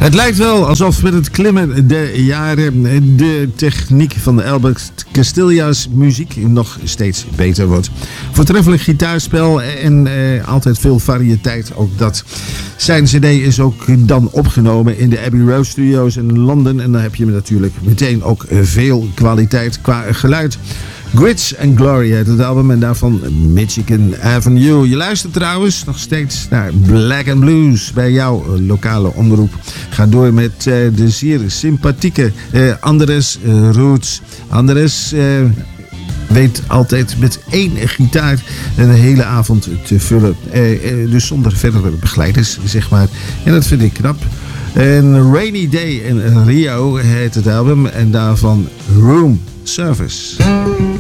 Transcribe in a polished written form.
Het lijkt wel alsof met het klimmen der jaren de techniek van Albert Castilla's muziek nog steeds beter wordt. Voortreffelijk gitaarspel en altijd veel variëteit. Ook dat. Zijn cd is ook dan opgenomen in de Abbey Road Studios in Londen. En dan heb je natuurlijk meteen ook veel kwaliteit qua geluid. Grits and Glory heet het album en daarvan Michigan Avenue. Je luistert trouwens nog steeds naar Black and Blues bij jouw lokale omroep. Ga door met de zeer sympathieke Andres Roots. Andres weet altijd met één gitaar een hele avond te vullen. Dus zonder verdere begeleiders, zeg maar. En dat vind ik knap. En Rainy Day in Rio heet het album en daarvan Room Service.